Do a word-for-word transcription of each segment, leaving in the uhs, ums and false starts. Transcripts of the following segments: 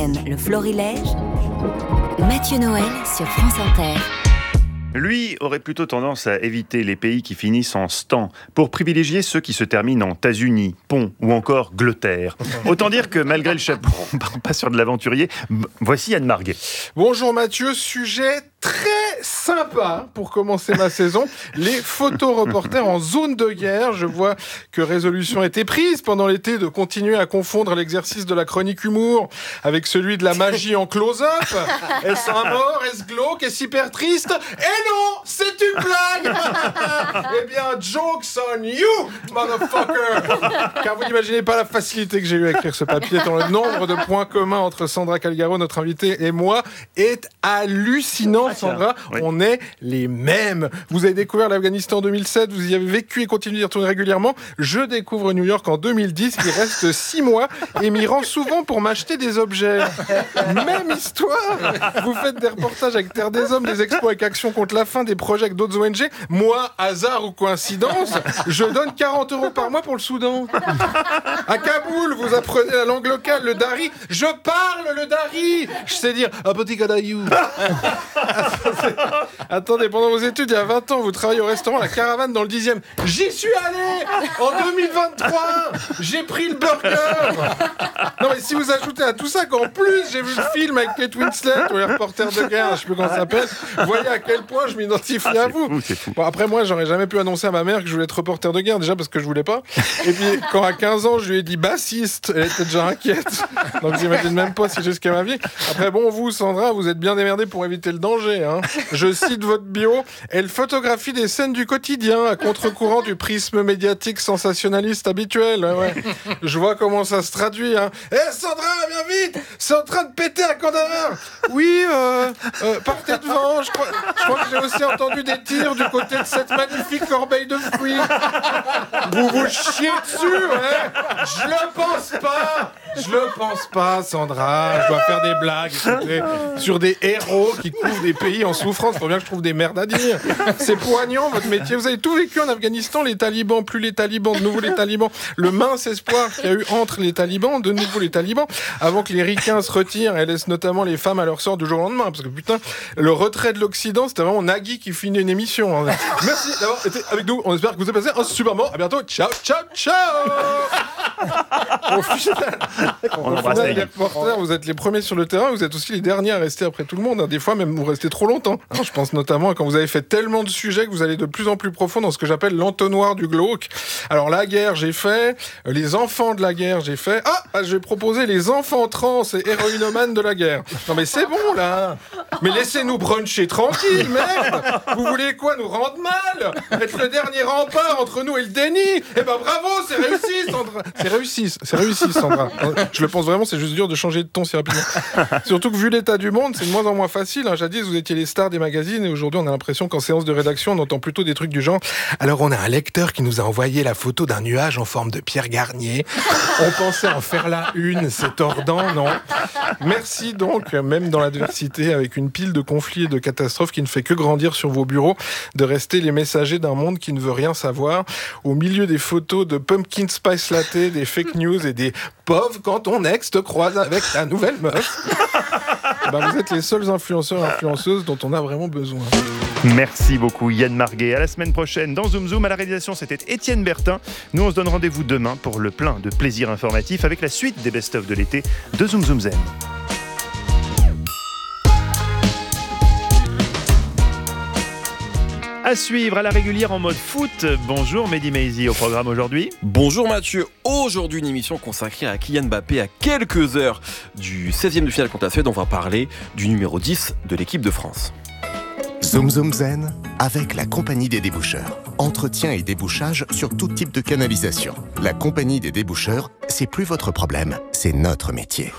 week-end, le Florilège, Mathieu Noël sur France Inter. Lui aurait plutôt tendance à éviter les pays qui finissent en stan pour privilégier ceux qui se terminent en Tasuni, pont ou encore glotteur. Autant dire que malgré le chapeau, on part pas sur de l'aventurier. Voici Yann Marguet. Bonjour Mathieu, sujet très sympa pour commencer ma saison. Les photoreporters en zone de guerre. Je vois que résolution a été prise pendant l'été de continuer à confondre l'exercice de la chronique humour avec celui de la magie en close-up. Est-ce un mort? Est-ce glauque? Est-ce hyper triste? Et non, c'est une blague. Eh bien, jokes on you, motherfucker. Car vous n'imaginez pas la facilité que j'ai eue à écrire ce papier, tant le nombre de points communs entre Sandra Calgaro, notre invitée, et moi est hallucinant. Sandra, oui. On est les mêmes. Vous avez découvert l'Afghanistan en deux mille sept, vous y avez vécu et continuez d'y retourner régulièrement. Je découvre New York en deux mille dix, il reste six mois et m'y rend souvent pour m'acheter des objets. Même histoire. Vous faites des reportages avec Terre des Hommes, des expos avec Action contre la faim, des projets avec d'autres O N G. Moi, hasard ou coïncidence, je donne quarante euros par mois pour le Soudan. À Kaboul, vous apprenez la langue locale, le dari. Je parle le dari. Je sais dire un petit cadaillou. Attendez, pendant vos études, il y a vingt ans, vous travaillez au restaurant La Caravane dans le dixième. J'y suis allé en deux mille vingt-trois. J'ai pris le burger. Non, mais si vous ajoutez à tout ça qu'en plus, j'ai vu le film avec Kate Winslet ou les reporters de guerre, je sais plus comment ça s'appelle, vous voyez à quel point je m'identifie ah, à vous. Fou, c'est fou. Bon, après, moi, j'aurais jamais pu annoncer à ma mère que je voulais être reporter de guerre, déjà parce que je voulais pas. Et puis, quand à quinze ans, je lui ai dit bassiste, elle était déjà inquiète. Donc, j'imagine même pas si j'ai jusqu'à ma vie. Après, bon, vous, Sandra, vous êtes bien démerdée pour éviter le danger. Hein. Je cite votre bio. Elle photographie des scènes du quotidien à contre-courant du prisme médiatique sensationnaliste habituel. Ouais. Je vois comment ça se traduit. Hein. Hé hey, Sandra, viens vite. C'est en train de péter à Kandahar. Oui, euh, euh, partez devant. Je crois, je crois que j'ai aussi entendu des tirs du côté de cette magnifique corbeille de fruits. Vous vous chiez dessus, ouais. Je le pense pas. Je le pense pas, Sandra. Je dois faire des blagues écoutez, sur des héros qui couvrent des pays en souffrance. Il faut bien que je trouve des merdes à dire. C'est poignant, votre métier. Vous avez tout vécu en Afghanistan, les talibans, plus les talibans, de nouveau les talibans. Le mince espoir qu'il y a eu entre les talibans, de nouveau les talibans, avant que les ricains se retirent et laissent notamment les femmes à leur sort du jour au lendemain. Parce que putain, le retrait de l'Occident, c'était vraiment Nagui qui finit une émission. Merci d'avoir été avec nous. On espère que vous avez passé un super moment. À bientôt. Ciao, ciao, ciao. Au final, on au final les reporters, vous êtes les premiers sur le terrain, vous êtes aussi les derniers à rester après tout le monde. Des fois, même, vous restez trop longtemps. Alors, je pense notamment à quand vous avez fait tellement de sujets que vous allez de plus en plus profond dans ce que j'appelle l'entonnoir du glauque. Alors, la guerre, j'ai fait. Les enfants de la guerre, j'ai fait. Ah, je vais proposer les enfants trans et héroïnomanes de la guerre. Non, mais c'est bon, là. Mais laissez-nous bruncher tranquille, merde. Vous voulez quoi, nous rendre mal? Être le dernier rempart entre nous et le déni? Eh ben, bravo, c'est réussi, Sandra. C'est réussi, c'est réussi, Sandra. Je le pense vraiment, c'est juste dur de changer de ton si rapidement. Surtout que vu l'état du monde, c'est de moins en moins facile. Hein. Jadis, vous étiez les stars des magazines et aujourd'hui, on a l'impression qu'en séance de rédaction, on entend plutôt des trucs du genre. Alors, on a un lecteur qui nous a envoyé la photo d'un nuage en forme de Pierre Garnier. On pensait en faire la une, c'est tordant, non? Merci donc, même dans l'adversité, avec une pile de conflits et de catastrophes qui ne fait que grandir sur vos bureaux, de rester les messagers d'un monde qui ne veut rien savoir, au milieu des photos de pumpkin spice latte, des fake news et des pauvres quand ton ex te croise avec ta nouvelle meuf. Ben, vous êtes les seuls influenceurs et influenceuses dont on a vraiment besoin. Merci beaucoup Yann Marguet. À la semaine prochaine dans Zoom Zoom. À la réalisation, c'était Étienne Bertin. Nous, on se donne rendez-vous demain pour le plein de plaisir informatif avec la suite des best-of de l'été de Zoom Zoom Zen. À suivre à la régulière en mode foot. Bonjour Mehdi Maizi au programme aujourd'hui. Bonjour Mathieu. Aujourd'hui, une émission consacrée à Kylian Mbappé à quelques heures du seizième de finale contre la Suède. On va parler du numéro dix de l'équipe de France. Zoom Zoom Zen avec la Compagnie des Déboucheurs. Entretien et débouchage sur tout type de canalisation. La Compagnie des Déboucheurs, c'est plus votre problème, c'est notre métier.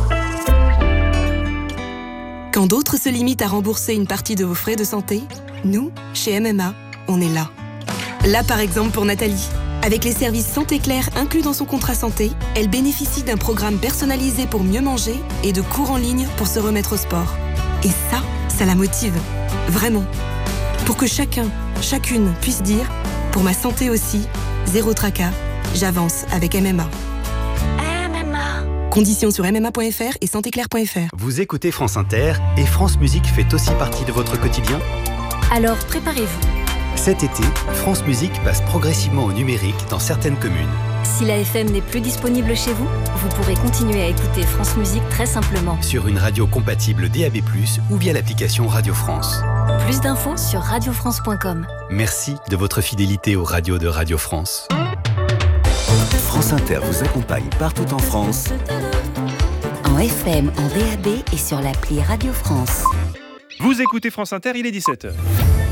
Quand d'autres se limitent à rembourser une partie de vos frais de santé, nous, chez M M A, on est là. Là, par exemple, pour Nathalie. Avec les services Santé Claire inclus dans son contrat santé, elle bénéficie d'un programme personnalisé pour mieux manger et de cours en ligne pour se remettre au sport. Et ça, ça la motive. Vraiment. Pour que chacun, chacune puisse dire « Pour ma santé aussi, zéro tracas, j'avance avec M M A ». M M A. Conditions sur m m a point f r et santéclair point f r. Vous écoutez France Inter et France Musique fait aussi partie de votre quotidien ? Alors préparez-vous. Cet été, France Musique passe progressivement au numérique dans certaines communes. Si la F M n'est plus disponible chez vous, vous pourrez continuer à écouter France Musique très simplement. Sur une radio compatible D A B plus, ou via l'application Radio France. Plus d'infos sur radio france point com. Merci de votre fidélité aux radios de Radio France. France Inter vous accompagne partout en France. En F M, en D A B et sur l'appli Radio France. Vous écoutez France Inter, il est dix-sept heures.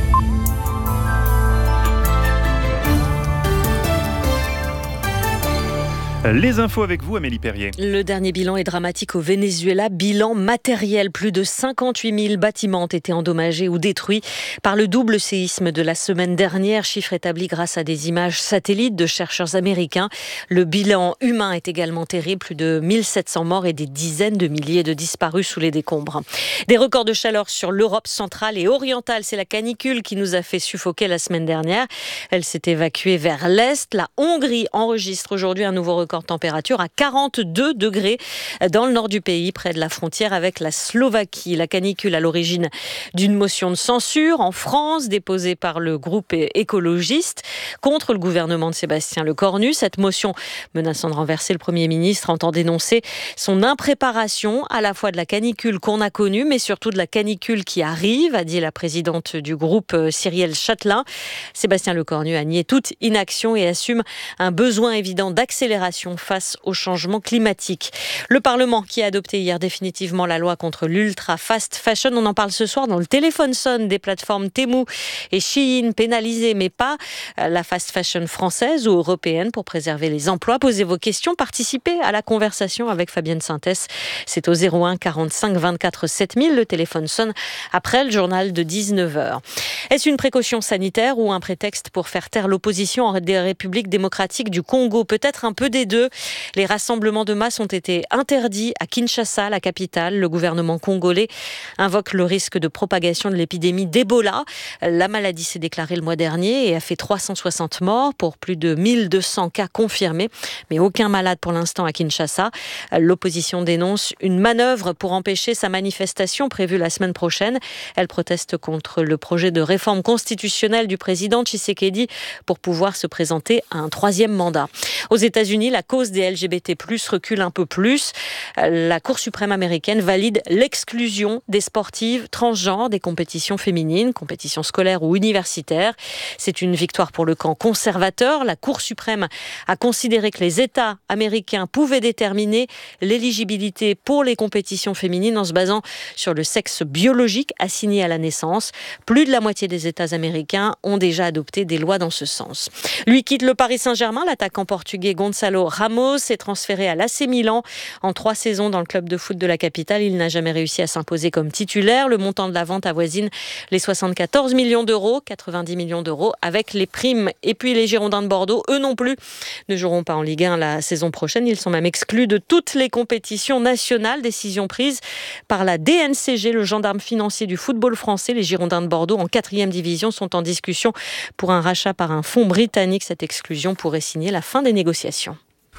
Les infos avec vous, Amélie Perrier. Le dernier bilan est dramatique au Venezuela. Bilan matériel. Plus de cinquante-huit mille bâtiments ont été endommagés ou détruits par le double séisme de la semaine dernière. Chiffre établi grâce à des images satellites de chercheurs américains. Le bilan humain est également terrible. Plus de mille sept cents morts et des dizaines de milliers de disparus sous les décombres. Des records de chaleur sur l'Europe centrale et orientale. C'est la canicule qui nous a fait suffoquer la semaine dernière. Elle s'est évacuée vers l'est. La Hongrie enregistre aujourd'hui un nouveau record de température à quarante-deux degrés dans le nord du pays, près de la frontière avec la Slovaquie. La canicule à l'origine d'une motion de censure en France déposée par le groupe écologiste contre le gouvernement de Sébastien Lecornu. Cette motion menaçant de renverser le Premier ministre entend dénoncer son impréparation à la fois de la canicule qu'on a connue mais surtout de la canicule qui arrive, a dit la présidente du groupe Cyrielle Châtelain. Sébastien Lecornu a nié toute inaction et assume un besoin évident d'accélération face au changement climatique. Le Parlement qui a adopté hier définitivement la loi contre l'ultra fast fashion. On en parle ce soir dans le téléphone sonne des plateformes Temu et Shein pénalisées, mais pas la fast fashion française ou européenne pour préserver les emplois. Posez vos questions, participez à la conversation avec Fabienne Sintès. C'est au zéro un quarante-cinq vingt-quatre sept mille. Le téléphone sonne après le journal de dix-neuf heures. Est-ce une précaution sanitaire ou un prétexte pour faire taire l'opposition en République démocratique du Congo? Peut-être un peu des deux. Les rassemblements de masse ont été interdits à Kinshasa, la capitale. Le gouvernement congolais invoque le risque de propagation de l'épidémie d'Ebola. La maladie s'est déclarée le mois dernier et a fait trois cent soixante morts pour plus de mille deux cents cas confirmés. Mais aucun malade pour l'instant à Kinshasa. L'opposition dénonce une manœuvre pour empêcher sa manifestation prévue la semaine prochaine. Elle proteste contre le projet de réforme constitutionnelle du président Tshisekedi pour pouvoir se présenter à un troisième mandat. Aux États-Unis, la cause des L G B T plus, recule un peu plus. La Cour suprême américaine valide l'exclusion des sportives transgenres des compétitions féminines, compétitions scolaires ou universitaires. C'est une victoire pour le camp conservateur. La Cour suprême a considéré que les États américains pouvaient déterminer l'éligibilité pour les compétitions féminines en se basant sur le sexe biologique assigné à la naissance. Plus de la moitié des États américains ont déjà adopté des lois dans ce sens. Lui quitte le Paris Saint-Germain. L'attaquant portugais Gonçalo Ramos s'est transféré à l'A C Milan. En trois saisons dans le club de foot de la capitale, il n'a jamais réussi à s'imposer comme titulaire. Le montant de la vente avoisine les soixante-quatorze millions d'euros, quatre-vingt-dix millions d'euros avec les primes. Et puis les Girondins de Bordeaux, eux non plus, ne joueront pas en Ligue un la saison prochaine. Ils sont même exclus de toutes les compétitions nationales. Décision prise par la D N C G, le gendarme financier du football français. Les Girondins de Bordeaux, en quatrième division, sont en discussion pour un rachat par un fonds britannique. Cette exclusion pourrait signer la fin des négociations.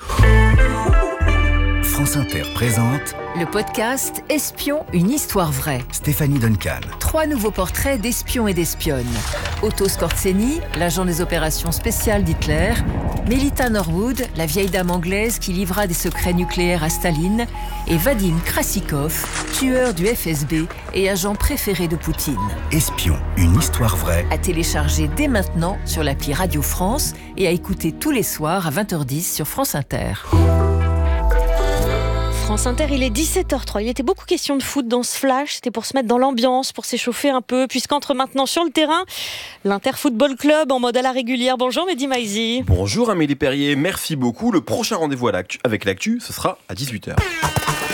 France Inter présente le podcast Espion, une histoire vraie. Stéphanie Duncan. Trois nouveaux portraits d'espions et d'espionnes. Otto Skorzeny, l'agent des opérations spéciales d'Hitler. Melita Norwood, la vieille dame anglaise qui livra des secrets nucléaires à Staline. Et Vadim Krasikov, tueur du F S B et agent préféré de Poutine. Espion, une histoire vraie. À télécharger dès maintenant sur l'appli Radio France et à écouter tous les soirs à vingt heures dix sur France Inter. France Inter, il est dix-sept heures trois. Il était beaucoup question de foot dans ce flash. C'était pour se mettre dans l'ambiance, pour s'échauffer un peu, puisqu'entre maintenant sur le terrain, l'Inter Football Club en mode à la régulière. Bonjour Mehdi Maizi. Bonjour Amélie Perrier, merci beaucoup. Le prochain rendez-vous avec l'actu, ce sera à dix-huit heures.